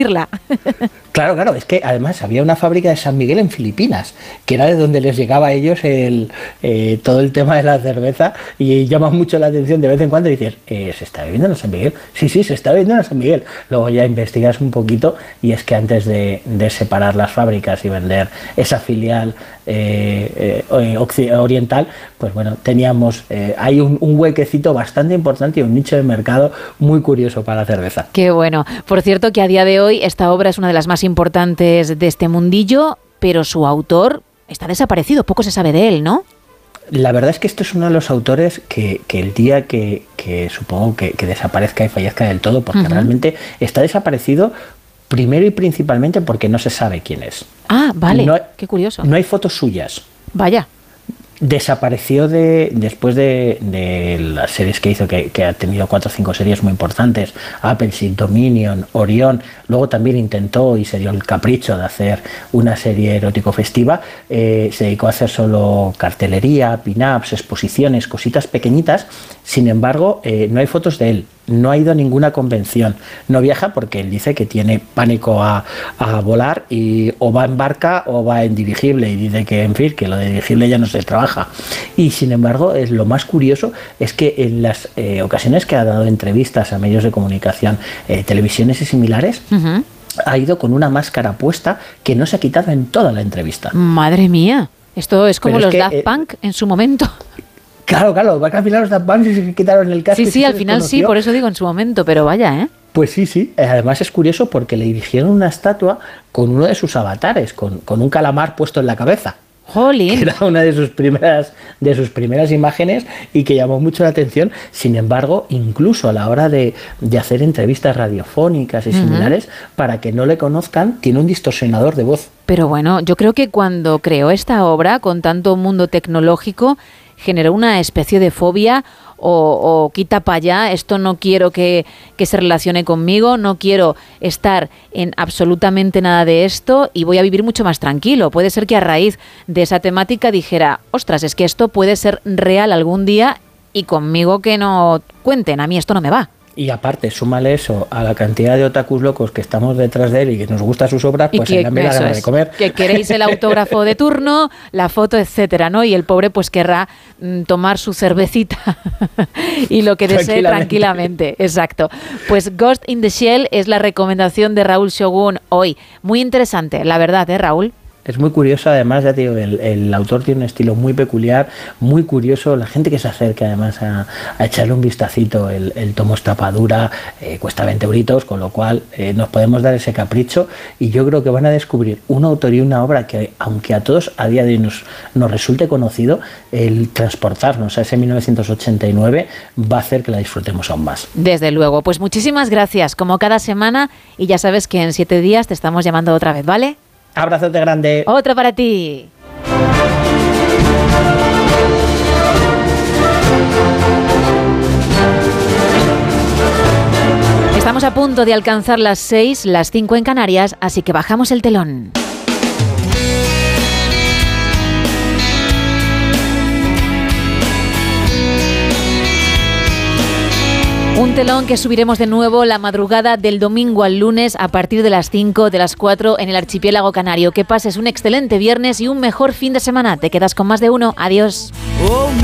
Claro, claro, es que además había una fábrica de San Miguel en Filipinas, que era de donde les llegaba a ellos todo el tema de la cerveza, y llama mucho la atención de vez en cuando y dices, ¿se está bebiendo en San Miguel? Sí, sí, se está bebiendo en San Miguel. Luego ya investigas un poquito y es que antes de separar las fábricas y vender esa filial oriental, pues bueno, teníamos hay un huequecito bastante importante y un nicho de mercado muy curioso para la cerveza. Qué bueno. Por cierto que a día de hoy esta obra es una de las más importantes de este mundillo, pero su autor está desaparecido, poco se sabe de él, ¿no? La verdad es que este es uno de los autores que el día que supongo que desaparezca y fallezca del todo, porque realmente está desaparecido primero y principalmente porque no se sabe quién es. Ah, vale, qué curioso. No hay fotos suyas. Vaya. Desapareció después de las series que hizo, que ha tenido 4 o 5 series muy importantes, Appleseed, Dominion, Orión. Luego también intentó y se dio el capricho de hacer una serie erótico festiva. Se dedicó a hacer solo cartelería, pin-ups, exposiciones, cositas pequeñitas. Sin embargo, no hay fotos de él. No ha ido a ninguna convención, no viaja porque él dice que tiene pánico a volar, y o va en barca o va en dirigible, y dice que, en fin, que lo de dirigible ya no se trabaja. Y sin embargo, lo más curioso es que en las ocasiones que ha dado entrevistas a medios de comunicación, televisiones y similares, ha ido con una máscara puesta que no se ha quitado en toda la entrevista. Madre mía, esto es como los Daft Punk en su momento. Claro, va a cambiar los Daft Punk y se quitaron el casco. Sí, al final sí, por eso digo en su momento, pero vaya, ¿eh? Pues sí. Además es curioso porque le dirigieron una estatua con uno de sus avatares, con un calamar puesto en la cabeza. ¡Jolín! Que era una de sus primeras imágenes y que llamó mucho la atención. Sin embargo, incluso a la hora de hacer entrevistas radiofónicas y similares, para que no le conozcan, tiene un distorsionador de voz. Pero bueno, yo creo que cuando creó esta obra, con tanto mundo tecnológico, generó una especie de fobia o quita para allá, esto no quiero que se relacione conmigo, no quiero estar en absolutamente nada de esto y voy a vivir mucho más tranquilo. Puede ser que a raíz de esa temática dijera, ostras, es que esto puede ser real algún día y conmigo que no cuenten, a mí esto no me va. Y aparte, súmale eso a la cantidad de otakus locos que estamos detrás de él y que nos gusta sus obras, pues en cambio la gana de comer. Que queréis el autógrafo de turno, la foto, etcétera, ¿no? Y el pobre pues querrá tomar su cervecita y lo que desee tranquilamente. Exacto. Pues Ghost in the Shell es la recomendación de Raúl Shogun hoy. Muy interesante, la verdad, ¿eh, Raúl? Es muy curioso, además, ya te digo, el autor tiene un estilo muy peculiar, muy curioso. La gente que se acerca además a echarle un vistacito, el tomo es tapadura, cuesta 20 euritos, con lo cual nos podemos dar ese capricho, y yo creo que van a descubrir un autor y una obra que, aunque a todos a día de hoy nos resulte conocido, el transportarnos a ese 1989 va a hacer que la disfrutemos aún más. Desde luego. Pues muchísimas gracias, como cada semana, y ya sabes que en 7 días te estamos llamando otra vez, ¿vale? Abrazote grande. Otro para ti. Estamos a punto de alcanzar las 6, las 5 en Canarias, así que bajamos el telón. Un telón que subiremos de nuevo la madrugada del domingo al lunes a partir de las 5, de las 4 en el archipiélago canario. Que pases un excelente viernes y un mejor fin de semana. Te quedas con más de uno. Adiós.